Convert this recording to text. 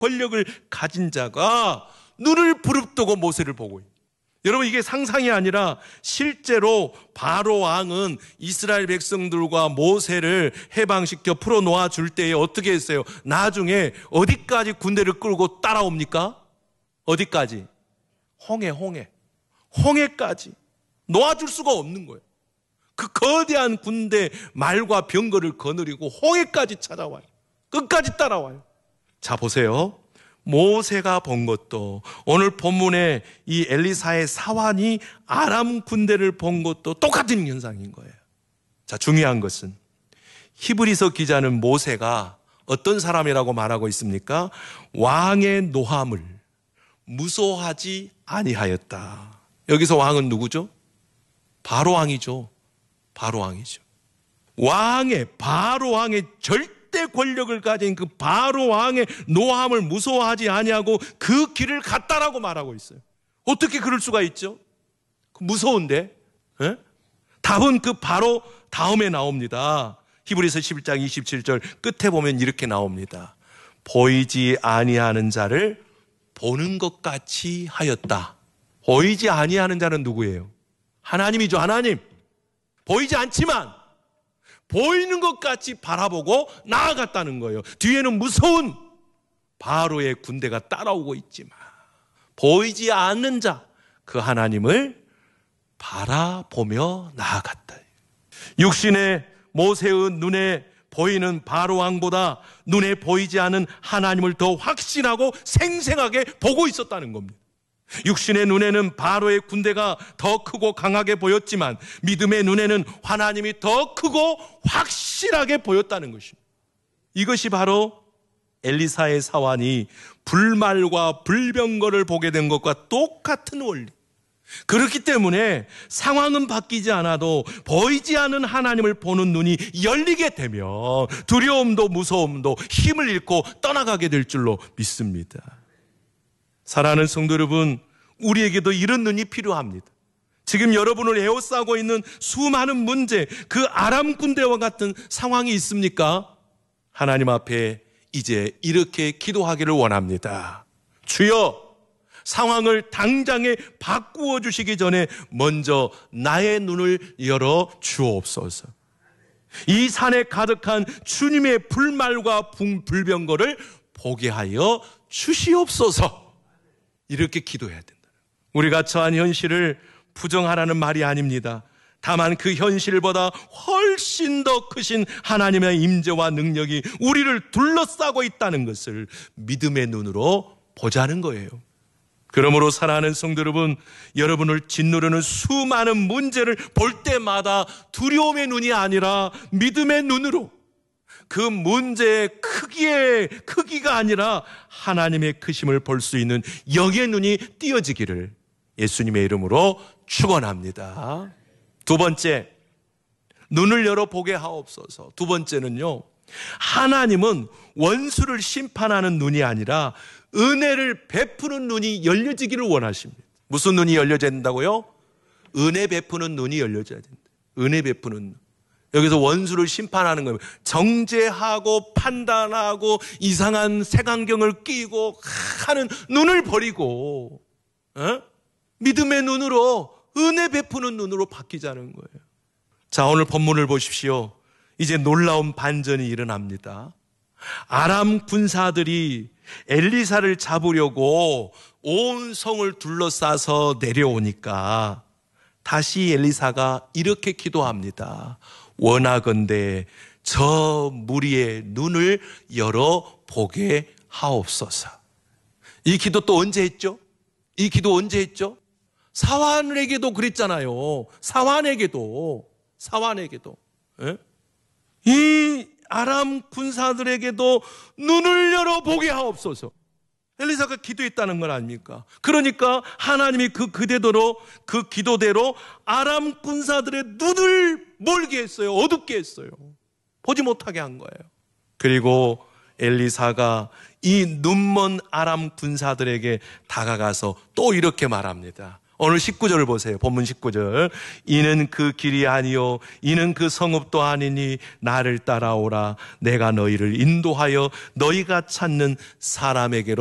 권력을 가진 자가 눈을 부릅뜨고 모세를 보고 있어요. 여러분, 이게 상상이 아니라 실제로 바로 왕은 이스라엘 백성들과 모세를 해방시켜 풀어놓아 줄 때에 어떻게 했어요? 나중에 어디까지 군대를 끌고 따라옵니까? 어디까지? 홍해까지 놓아줄 수가 없는 거예요. 그 거대한 군대 말과 병거를 거느리고 홍해까지 찾아와요. 끝까지 따라와요. 자, 보세요. 모세가 본 것도, 오늘 본문에 이 엘리사의 사환이 아람 군대를 본 것도 똑같은 현상인 거예요. 자, 중요한 것은 히브리서 기자는 모세가 어떤 사람이라고 말하고 있습니까? 왕의 노함을 무서워하지 아니하였다. 여기서 왕은 누구죠? 바로 왕이죠. 바로 왕의 절대 권력을 가진 그 바로 왕의 노함을 무서워하지 아니하고 그 길을 갔다라고 말하고 있어요. 어떻게 그럴 수가 있죠? 무서운데? 에? 답은 그 바로 다음에 나옵니다. 히브리서 11장 27절 끝에 보면 이렇게 나옵니다. 보이지 아니하는 자를 보는 것 같이 하였다. 보이지 아니하는 자는 누구예요? 하나님이죠. 하나님. 보이지 않지만 보이는 것 같이 바라보고 나아갔다는 거예요. 뒤에는 무서운 바로의 군대가 따라오고 있지만 보이지 않는 자, 그 하나님을 바라보며 나아갔다. 육신의 모세의 눈에 보이는 바로 왕보다 눈에 보이지 않는 하나님을 더 확신하고 생생하게 보고 있었다는 겁니다. 육신의 눈에는 바로의 군대가 더 크고 강하게 보였지만 믿음의 눈에는 하나님이 더 크고 확실하게 보였다는 것입니다. 이것이 바로 엘리사의 사환이 불말과 불병거를 보게 된 것과 똑같은 원리. 그렇기 때문에 상황은 바뀌지 않아도 보이지 않는 하나님을 보는 눈이 열리게 되면 두려움도 무서움도 힘을 잃고 떠나가게 될 줄로 믿습니다. 사랑하는 성도 여러분, 우리에게도 이런 눈이 필요합니다. 지금 여러분을 에워싸고 있는 수많은 문제, 그 아람 군대와 같은 상황이 있습니까? 하나님 앞에 이제 이렇게 기도하기를 원합니다. 주여, 상황을 당장에 바꾸어 주시기 전에 먼저 나의 눈을 열어 주옵소서. 이 산에 가득한 주님의 불말과 불병거를 보게 하여 주시옵소서. 이렇게 기도해야 된다. 우리가 처한 현실을 부정하라는 말이 아닙니다. 다만 그 현실보다 훨씬 더 크신 하나님의 임재와 능력이 우리를 둘러싸고 있다는 것을 믿음의 눈으로 보자는 거예요. 그러므로 사랑하는 성도 여러분, 여러분을 짓누르는 수많은 문제를 볼 때마다 두려움의 눈이 아니라 믿음의 눈으로, 그 문제의 크기가 아니라 하나님의 크심을 볼 수 있는 영의 눈이 띄어지기를 예수님의 이름으로 축원합니다. 두 번째, 눈을 열어보게 하옵소서. 두 번째는요, 하나님은 원수를 심판하는 눈이 아니라 은혜를 베푸는 눈이 열려지기를 원하십니다. 무슨 눈이 열려져야 된다고요? 은혜 베푸는 눈이 열려져야 된다. 은혜 베푸는 눈. 여기서 원수를 심판하는 거예요. 정죄하고 판단하고 이상한 색안경을 끼고 하는 눈을 버리고 믿음의 눈으로, 은혜 베푸는 눈으로 바뀌자는 거예요. 자, 오늘 본문을 보십시오. 이제 놀라운 반전이 일어납니다. 아람 군사들이 엘리사를 잡으려고 온 성을 둘러싸서 내려오니까 다시 엘리사가 이렇게 기도합니다. 원하건대 저 무리의 눈을 열어보게 하옵소서. 이 기도 또 언제 했죠? 이 기도 언제 했죠? 사환에게도 그랬잖아요. 사환에게도. 예? 이 아람 군사들에게도 눈을 열어보게 하옵소서. 엘리사가 기도했다는 건 아닙니까? 그러니까 하나님이 그 기도대로 아람 군사들의 눈을 멀게 했어요. 어둡게 했어요. 보지 못하게 한 거예요. 그리고 엘리사가 이 눈먼 아람 군사들에게 다가가서 또 이렇게 말합니다. 오늘 19절을 보세요. 본문 19절. 이는 그 길이 아니요 이는 그 성읍도 아니니 나를 따라오라. 내가 너희를 인도하여 너희가 찾는 사람에게로